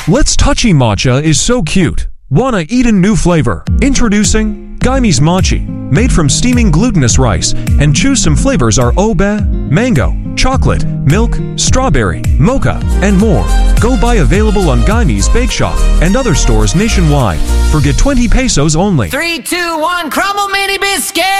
Let's Touchy Matcha is so cute. Wanna eat a new flavor? Introducing Gaime's Mochi. Made from steaming glutinous rice, and choose some flavors are obe, mango, chocolate, milk, strawberry, mocha, and more. Go buy available on Gaime's Bake Shop and other stores nationwide. For get 20 pesos only. 3, 2, 1, crumble mini biscuit!